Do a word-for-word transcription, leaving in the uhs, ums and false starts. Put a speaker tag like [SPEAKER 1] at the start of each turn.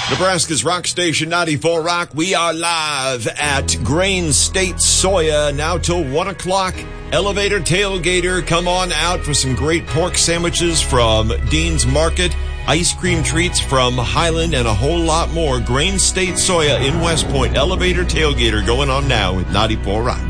[SPEAKER 1] Nebraska's rock station ninety-four Rock. We are live at Grain State Soya now till one o'clock. Elevator Tailgater, come on out for some great pork sandwiches from Dean's Market, ice cream treats from Highland, and a whole lot more. Grain State Soya in West Point. Elevator Tailgater going on now with ninety-four Rock.